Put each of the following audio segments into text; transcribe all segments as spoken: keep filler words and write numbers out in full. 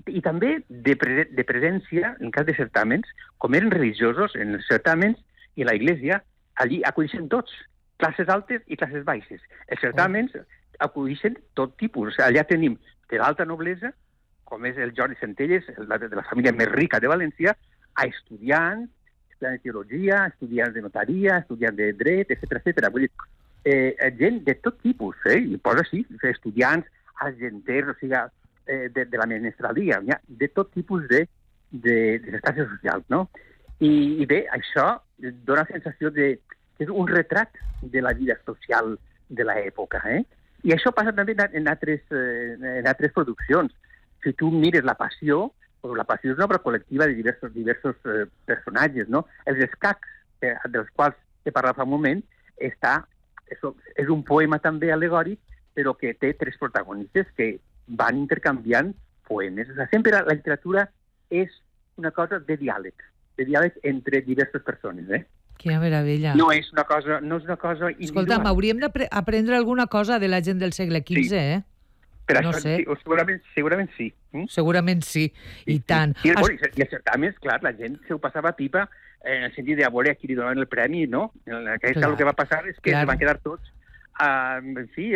i també de, pre de presència, en cas de certàmens, com eren religiosos, en els certàmens i la Iglesia, allí acudixen tots, classes altes i classes baixes. Els certàmens oh. acudixen tot tipus. Allà tenim de l'alta noblesa, com és el Jordi Centelles, la de la família més rica de València, a estudiants, estudiants de teologia, estudiants de notaria, estudiants de dret, etcètera, etcètera. Vull dir, eh, gent de tot tipus, eh? I posa així, estudiants, agenters, o sigui, eh, de, de la menestralia, de tot tipus de, de, de les classes socials, no? I, I bé, això dona la sensació de que és un retrat de la vida social de l'època, eh? I això passa també en altres, eh, en altres produccions. Si tu mires La Passió, La Passió és una obra col·lectiva de diversos, diversos eh, personatges, no? Els escacs, eh, dels quals he parlat fa un moment, està, és, és un poema també alegòric, però que té tres protagonistes que van intercanviant poemes. O sigui, sempre la literatura és una cosa de diàleg, de diàleg entre diverses persones, eh? Quina meravella. No és una cosa, no és una cosa individual. Escolta, hauríem d'aprendre alguna cosa de la gent del segle quinze, sí. eh? Per no això, sé. sí, segurament, segurament sí. Mm? Segurament sí, sí i tant. Sí. I, el, es... I els certàmens, clar, la gent se ho passava pipa en el sentit de a veure a qui li donaven el premi, no? Aquest el que va passar és que clar. van quedar tots, uh, en fi,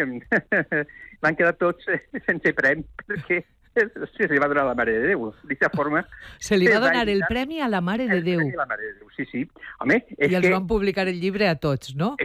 van quedar tots sense premi, perquè se li va donar a la Mare de Déu. D'aquesta forma... Se li va donar el premi a la Mare de Déu. El premi a la Mare de Déu, sí, sí. Home, és I els que... van publicar el llibre a tots, no?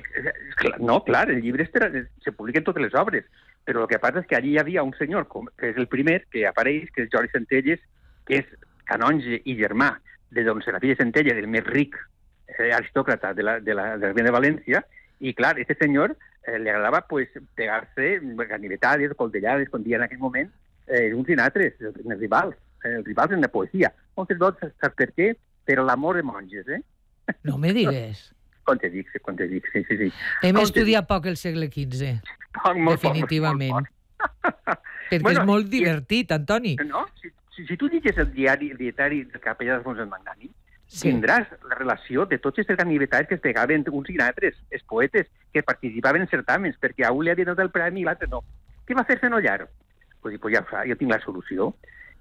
No, clar, el llibre se publiquen totes les obres, però el que passa és que allí hi havia un senyor, que és el primer que apareix, que és Jordi Centelles, que és canonge i germà de don Serafí Centelles, el més ric eh, aristòcrata de la, de la, de la Reina de València, i clar, a aquest senyor eh, li agradava pues, pegar-se ganivetades, coltellades, com diuen en aquell moment, eh, uns i altres, els rivals, eh, els rivals en la poesia. On se pot saber per què? Per l'amor de monges, eh? No me digues. Com te dic, com te dic, sí, sí, sí. Hem com estudiat te... poc el segle quinze, poc, molt definitivament. Poc, molt poc. Perquè bueno, és molt divertit, Antoni. No? Si, si, si tu llegis el diari, el dietari de Capellà d'Alfons del Magnànim, sí. tindràs la relació de tots els ganivetars que es pegaven uns i altres, els poetes que participaven en certàmens, perquè a un li havien donat el premi i l'altre no. Què va fer Fenollar? Pues, pues ja fa, jo tinc la solució.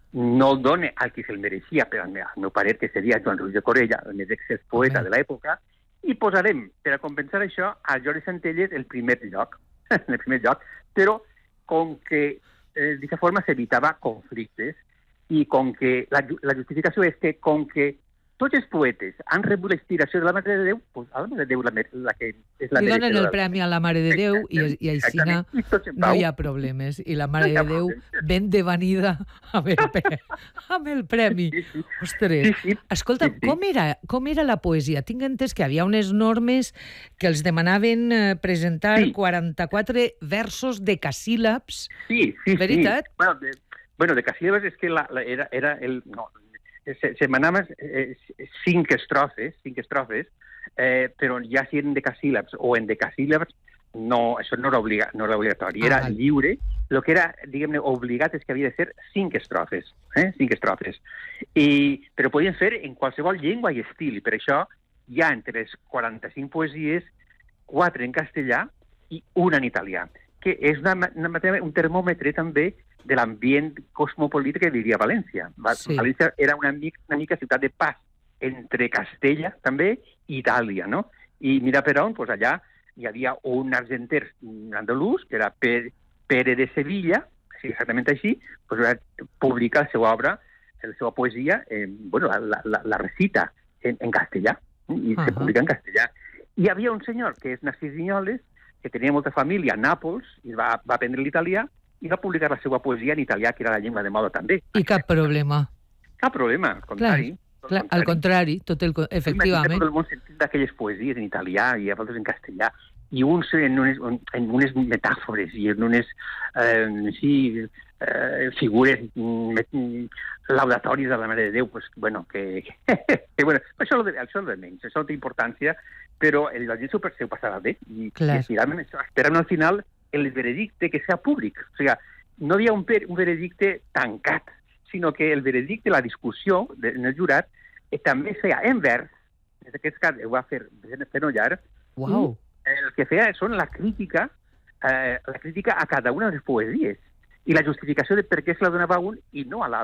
No el done al qui se'l mereixia, per al meu parer, que seria Joan Ruiz de Corella, el més excés poeta de l'època, i posarem, per a compensar això, a Jordi Centelles el primer lloc, el primer lloc, però com que eh, d'aquesta forma s'evitava conflictes i com que la, la justificació és que com que tots els poetes han rebut l'inspiració de la Mare de Déu, doncs a la Mare de Déu la, la que és la Li donen el premi a la Mare de Déu i, i així no, no hi ha problemes. I la Mare de Déu ben devanida amb el, amb el premi. Sí, sí. Ostres, sí, sí. escolta, sí, sí. Com, era, com era la poesia? Tinc entès que hi havia unes normes que els demanaven presentar sí. quaranta-quatre versos decasíl·labs. Sí, sí, veritat? sí. Bueno, de, bueno, decasíl·labs és que la, la, era, era el... No, se, se manaven eh, cinc estrofes, cinc estrofes, eh, però ja si eren decasíl·labs o en decasíl·labs, no, això no era, obliga, no era obligatori, era ah, lliure. El que era, diguem-ne, obligat és que havia de ser cinc estrofes, eh? cinc estrofes. I, però podien fer en qualsevol llengua i estil, i per això hi ha entre les quaranta-cinc poesies, quatre en castellà i una en italià, que és una, una, un termòmetre també de l'ambient cosmopolita que vivia a València. Sí. València era una mica, una mica ciutat de pas entre Castella, també, i Itàlia, no? I mira per on, doncs allà hi havia un argenter andalús, que era Pere de Sevilla, sí, exactament així, doncs va publicar la seva obra, la seva poesia, eh, bueno, la, la, la recita en, en castellà, i uh-huh. se publica en castellà. Hi havia un senyor, que és Narcís Vinyoles, que tenia molta família a Nàpols, i va, va aprendre l'italià, i va publicar la seva poesia en italià, que era la llengua de moda també. I cap problema. Cap problema, al contrari. Clar, clar, al contrari, tot el, efectivament. Tot el món sentit d'aquelles poesies en italià i a vegades en castellà, i uns en unes, en unes metàfores i en unes eh, sí, eh, figures laudatòries de la Mare de Déu, pues, bueno, que, que bueno, això, això és de menys, això té importància, però el gent s'ho passarà bé, i, i esperaven, esperaven al final el veredicte que sea públic. O sigui, no hi havia un, un veredicte tancat, sinó que el veredicte, la discussió de, en el jurat, eh, també feia en vers, en aquest cas ho va fer Fenollar, wow. i el que feia són la crítica, eh, la crítica a cada una de les poesies, i la justificació de per què se la donava a un i no a l'altre.